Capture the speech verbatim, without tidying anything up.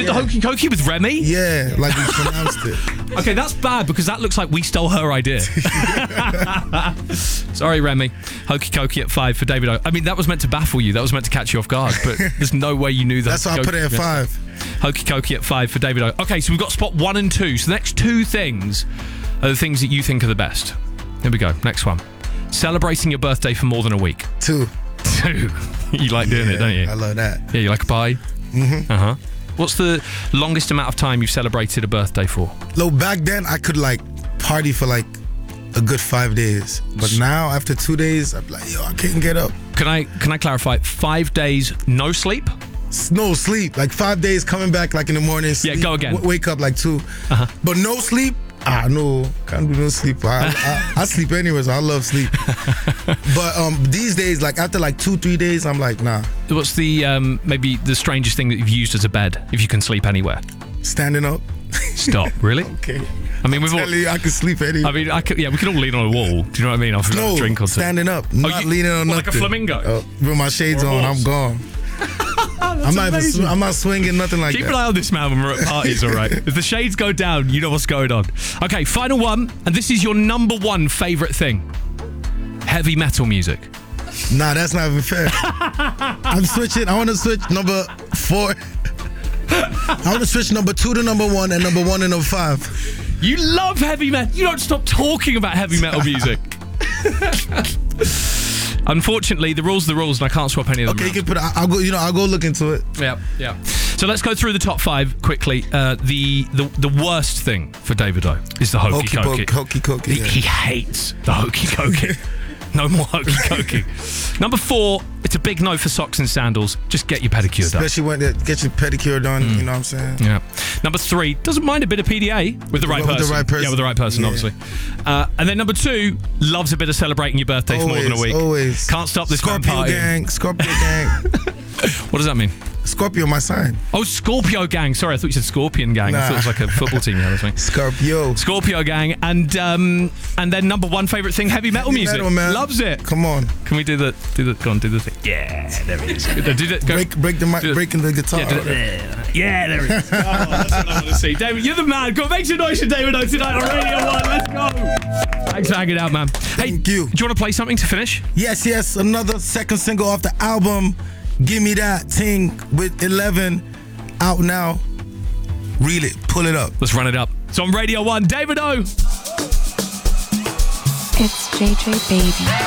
did the hokey cokey with Remy? Yeah, like we pronounced it. Okay, that's bad because that looks like we stole her idea. Sorry, Remy. Hokey cokey at five for David O. I mean, that was meant to baffle you. That was meant to catch you off guard, but there's no way you knew that. That's why I put it at five. Hokey cokey at five for David O. Okay, so we've got spot one and two. So the next two things are the things that you think are the best. Here we go. Next one. Celebrating your birthday for more than a week. Two. Two. You like doing yeah, it, don't you? I love that. Yeah, you like a pie? Mm-hmm. Uh-huh. What's the longest amount of time you've celebrated a birthday for? Look, back then I could like party for like a good five days. But now after two days, I'm like, yo, I can't get up. Can I can I clarify? Five days, no sleep? No sleep. Like five days coming back like in the morning. Sleep, Yeah, go again. W- wake up like two. Uh-huh. But no sleep? Ah, no. Can't do no sleep. I, I, I sleep anyways. I love sleep. But um, these days, like after like two, three days, I'm like, nah. What's the um, maybe the strangest thing that you've used as a bed, if you can sleep anywhere? Standing up. Stop. Really? Okay. I mean, we've all, Tell you, I can sleep anywhere. I mean, I could, yeah, we can all lean on a wall. Do you know what I mean? After no, a drink or two. standing up. Not you- leaning on what, nothing. like a flamingo? Uh, with my shades Or a on, horse? I'm gone. I'm not even, sw- I'm not swinging, nothing like Keep that. an eye on this man when we're at parties, all right? If the shades go down, you know what's going on. Okay, final one, and this is your number one favourite thing. Heavy metal music. Nah, that's not even fair. I'm switching. I want to switch number four. I want to switch number two to number one and number one to number five. You love heavy metal. You don't stop talking about heavy metal music. Unfortunately, the rules are the rules, and I can't swap any of them. Okay, around. you can put. I'll go. You know, I'll go look into it. Yeah, yeah. So let's go through the top five quickly. Uh, the, the the worst thing for David O is the hokey Hokey cokey. poke, hokey cokey. He, Yeah. he hates the hokey cokey. No more hokey cokey. Number four, it's a big no for socks and sandals. Just get your pedicure done. Especially when they get your pedicure done. You know what I'm saying? Yeah. Number three, doesn't mind a bit of P D A with the right With the person. right person. Yeah, with the right person, Yeah. obviously. Uh, and then number two, loves a bit of celebrating your birthday for more than a Always, week. always. Can't stop this man Scorpio partying. gang. Scorpio gang. What does that mean? Scorpio, my sign. Oh, Scorpio gang. Sorry, I thought you said Scorpion gang. I Nah. thought it was like a football team. Yeah, that's me. Scorpio. Scorpio gang, and um, and then number one favorite thing, heavy metal Heavy music. metal, man. Loves it. Come on. Can we do the do the go on do the thing? Yeah, there it is. Do the, go. Break, break the mic, Do it. breaking the guitar. Yeah, do the, yeah, there it is. Oh, that's what I want to see. David, you're the man. Go make some noise for David O tonight on Radio One. Let's go. Thanks for hanging out, man. Hey, Thank you. Do you want to play something to finish? Yes, yes, another second single off the album, Give Me That Ting with eleven, out now. Reel it, pull it up. Let's run it up. It's on Radio One. David O. It's J J Baby.